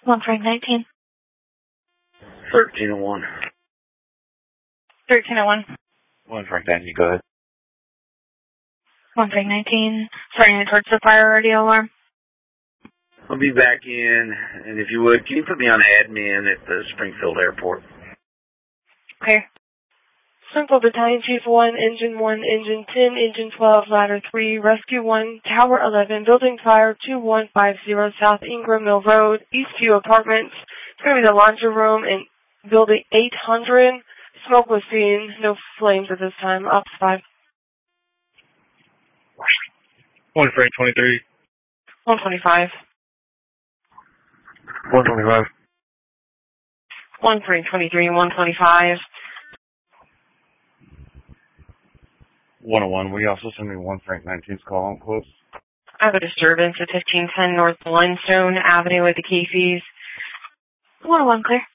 1 Frank 19. 1301. 1301. 1 Frank 19, go ahead. 1 Frank 19. Starting towards the fire radio alarm. I'll be back in, and if you would, can you put me on admin at the Springfield Airport? Okay. Springfield Battalion Chief 1, Engine 1, Engine 10, Engine 12, Ladder 3, Rescue 1, Tower 11, Building Fire 2150, South Ingram Mill Road, Eastview Apartments. It's going to be the laundry room in Building 800. Smoke was seen, no flames at this time. Ops 5. 1 Frank 23. 125. 125. 1 Frank 23, 125. 101. Will you also send me 1 Frank 19's call on close? I have a disturbance at 1510 North Limestone Avenue at the Keefies. 101, clear.